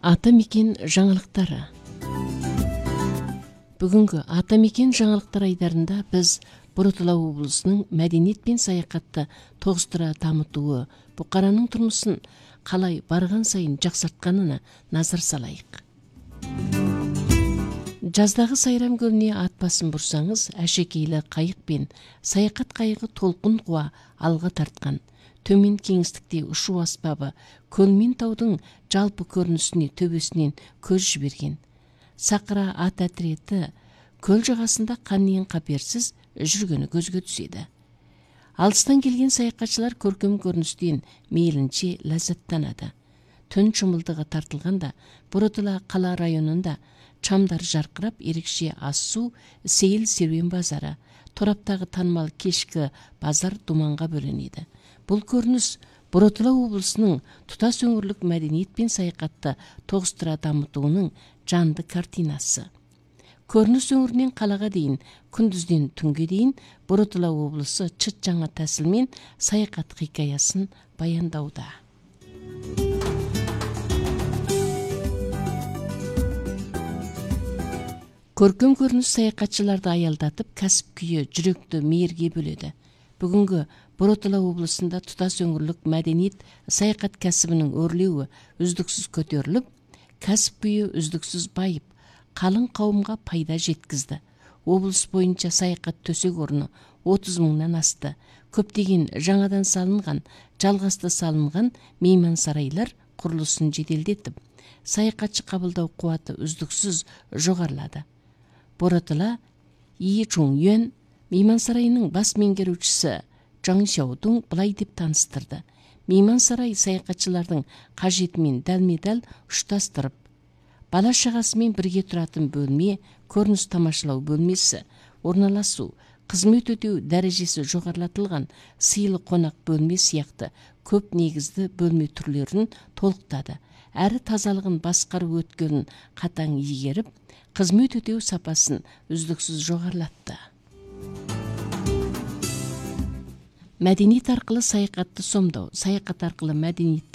Атамекен жаңалықтары. Бүгінгі Атамекен жаңалықтар айдарында біз Бородала облысының мәдениет пен саяхатты тоғыстыра дамытуы, бұқараның тұрмысын қалай барған сайын жақсартқанына назар салайық. Жаздағы Сайрам көліне ат басын бұрсаңыз, әшекейлі қайық пен саяхат қайығы толқын қуа алға тартқан. Төмен кеңістікте ұшу аспабы көл мен таудың жалпы көрінісіне төбесінен көз жіберген. Сақыра ат әтіреті көл жағасында қаннен қаперсіз жүргені көзге түседі. Алыстан келген саяхатшылар көркем көріністен мейлінше ләззаттанады. Түн шымылдығы тартылғанда Бородала қала районында шамдар жарқырап, ерекше ас-су, сейіл серуен базары, тораптағы танымал кешкі базар думанға бөленеді. Бұл көрініс Бородала облысының тұтас өңірлік мәдениет пен саяхатты тоғыстыра дамытуының жанды картинасы. Көрініс өңірінен қалаға дейін, күндізден түнге дейін Бородала облысы чыт жаңа тәсілмен саяхат хикаясын баяндауда. Көркем көрініс саяхатшыларды аялдатып, кәсіп күйі жүректі мейірге бөледі. Бүгінгі Бородала облысында тұтас өңірлік мәдениет саяхат кәсібінің өрлеуі үздіксіз көтеріліп, кәсіп күйі үздіксіз байып, қалың қауымға пайда жеткізді. Облыс бойынша саяхат төсек орны 30 мыңнан асты. Көптеген жаңадан салынған, жалғасты салынған мейман сарайлар құрылысын жеделдетіп, саяхатшы қабылдау қуаты үздіксіз жоғарылады. Бородала И Чунюэн мейман сарайының бас меңгерушісі Жаң Сяодун былай деп таныстырды. Мейман сарай саяхатшылардың қажетімен дәлме-дәл ұштастырып, бала шағасымен бірге тұратын бөлме, көрініс тамашалау бөлмесі, орналасу, қызмет өтеу дәрежесі жоғарылатылған сыйлы қонақ бөлме сияқты көп негізді бөлме түрлерін толықтады. Әрі тазалығын басқару өткелін қатаң егеріп, қызмет өтеу сапасын үздіксіз жоғарылатты. Мәдениет арқылы саяхатты сомдау, саяхат арқылы мәдениетті